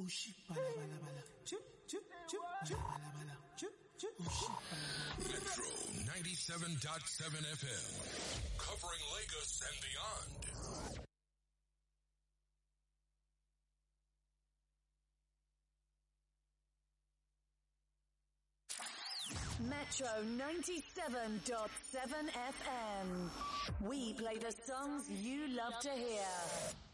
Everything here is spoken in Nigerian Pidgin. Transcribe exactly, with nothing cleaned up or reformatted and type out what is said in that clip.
Ushi bala bala bala. Choo choo choo choo bala bala. Choo choo. Ushi bala bala. Metro ninety-seven point seven F M, covering Lagos and beyond. Metro ninety-seven point seven F M. We play the songs you love to hear.